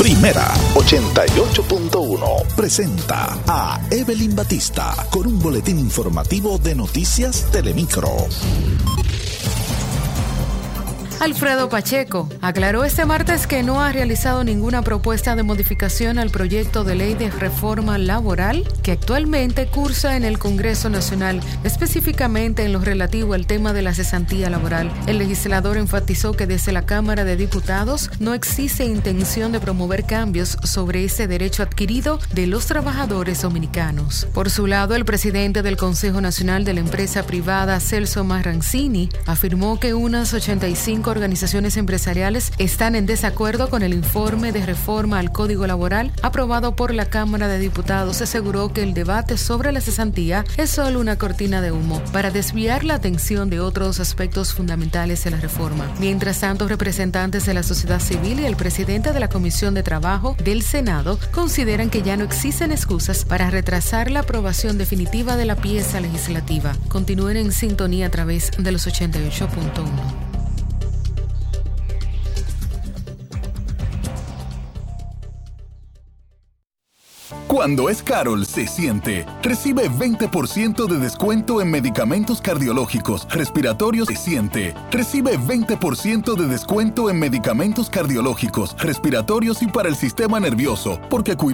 Primera 88.1 presenta a Evelyn Batista con un boletín informativo de Noticias Telemicro. Alfredo Pacheco aclaró este martes que no ha realizado ninguna propuesta de modificación al proyecto de ley de reforma laboral que actualmente cursa en el Congreso Nacional, específicamente en lo relativo al tema de la cesantía laboral. El legislador enfatizó que desde la Cámara de Diputados no existe intención de promover cambios sobre ese derecho adquirido de los trabajadores dominicanos. Por su lado, el presidente del Consejo Nacional de la Empresa Privada, Celso Marrancini, afirmó que unas 85 organizaciones empresariales están en desacuerdo con el informe de reforma al Código Laboral aprobado por la Cámara de Diputados. Aseguró que el debate sobre la cesantía es solo una cortina de humo para desviar la atención de otros aspectos fundamentales de la reforma. Mientras tanto, representantes de la sociedad civil y el presidente de la Comisión de Trabajo del Senado consideran que ya no existen excusas para retrasar la aprobación definitiva de la pieza legislativa. Continúen en sintonía a través de los 88.1. Cuando es Carol, se siente. Recibe 20% de descuento en medicamentos cardiológicos, respiratorios. Se siente. Recibe 20% de descuento en medicamentos cardiológicos, respiratorios y para el sistema nervioso, porque